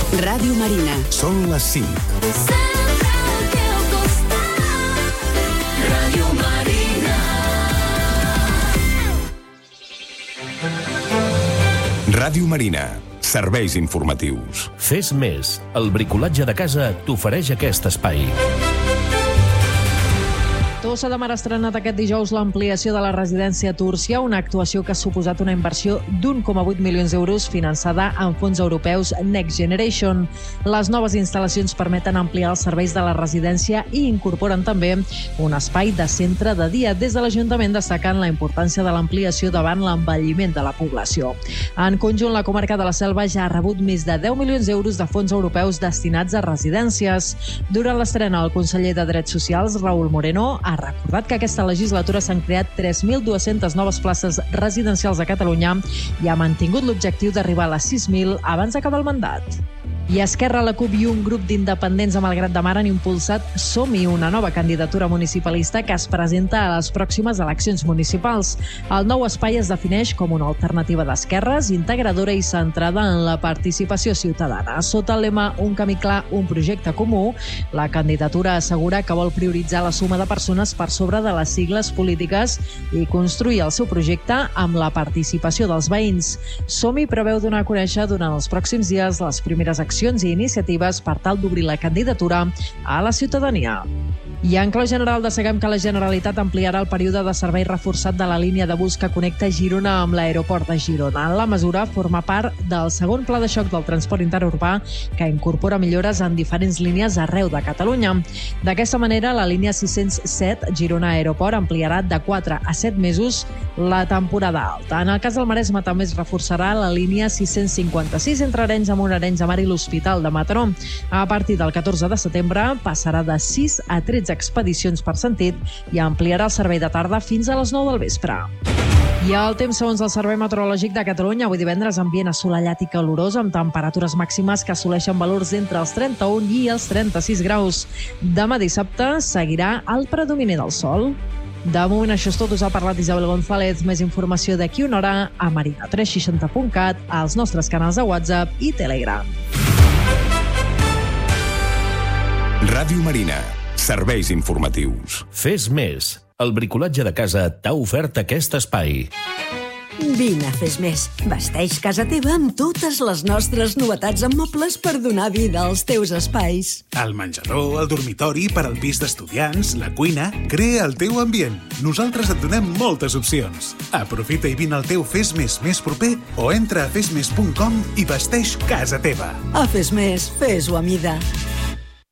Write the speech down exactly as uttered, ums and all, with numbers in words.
Ràdio Marina. Són les cinc. Ràdio Marina. Ràdio Marina. Serveis informatius. Fes més. El bricolatge de casa t'ofereix aquest espai. Tossa de Mar ha estrenat aquest dijous l'ampliació de la residència Túrcia, una actuació que ha suposat una inversió d'un coma vuit milions d'euros finançada amb fons europeus Next Generation. Les noves instal·lacions permeten ampliar els serveis de la residència i incorporen també un espai de centre de dia. Des de l'Ajuntament destaquen la importància de l'ampliació davant l'envelliment de la població. En conjunt, la comarca de la Selva ja ha rebut més de deu milions d'euros de fons europeus destinats a residències. Durant l'estrena, el conseller de Drets Socials, Raúl Moreno, ha recordat que aquesta legislatura s'han creat tres mil dues-centes noves places residencials a Catalunya i ha mantingut l'objectiu d'arribar a les sis mil abans d'acabar el mandat. I Esquerra, la CUP i un grup d'independents a Malgrat de Mar han impulsat Som-hi, una nova candidatura municipalista que es presenta a les pròximes eleccions municipals. El nou espai es defineix com una alternativa d'esquerres, integradora i centrada en la participació ciutadana. Sota el lema Un camí clar, un projecte comú, la candidatura assegura que vol prioritzar la suma de persones per sobre de les sigles polítiques i construir el seu projecte amb la participació dels veïns. Som-hi preveu donar a conèixer durant els pròxims dies les primeres accions i iniciatives per tal d'obrir la candidatura a la ciutadania. I en clau general desseguem que la Generalitat ampliarà el període de servei reforçat de la línia de bus que connecta Girona amb l'aeroport de Girona. La mesura forma part del segon pla de xoc del transport interurbà que incorpora millores en diferents línies arreu de Catalunya. D'aquesta manera, la línia sis-cents set Girona Aeroport ampliarà de quatre a set mesos la temporada alta. En el cas del Maresme també es reforçarà la línia sis-cents cinquanta-sis entre Arenys de Munt, Arenys de Mar i l'Hospital de Mataró. A partir del catorze de setembre passarà de sis a tretze expedicions per sentit i ampliarà el servei de tarda fins a les nou del vespre. I el temps segons el Servei Meteorològic de Catalunya, avui divendres ambient assolellat i calorós amb temperatures màximes que assoleixen valors entre els trenta-un i els trenta-sis graus. Demà dissabte seguirà el predomini del sol. De moment això és tot, us ha parlat Isabel González. Més informació d'aquí una hora a marina tres seixanta punt cat, als nostres canals de WhatsApp i Telegram. Ràdio Marina. Serveis informatius. Fes més. El bricolatge de casa t'ha ofert aquest espai. Vine a Fes Més. Vesteix casa teva amb totes les nostres novetats en mobles per donar vida als teus espais. El menjador, el dormitori, per al pis d'estudiants, la cuina... Crea el teu ambient. Nosaltres et donem moltes opcions. Aprofita i vine al teu Fes Més més proper o entra a fes més punt com i vesteix casa teva. A Fes Més, fes-ho a mida.